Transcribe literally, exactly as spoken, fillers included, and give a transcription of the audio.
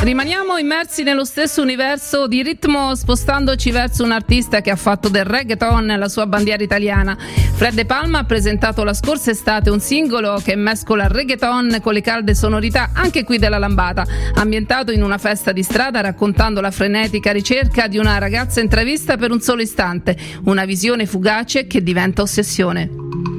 Rimaniamo immersi nello stesso universo di ritmo, spostandoci verso un artista che ha fatto del reggaeton la sua bandiera italiana. Fred De Palma ha presentato la scorsa estate un singolo che mescola il reggaeton con le calde sonorità anche qui della Lambata, ambientato in una festa di strada, raccontando la frenetica ricerca di una ragazza intravista per un solo istante, una visione fugace che diventa ossessione.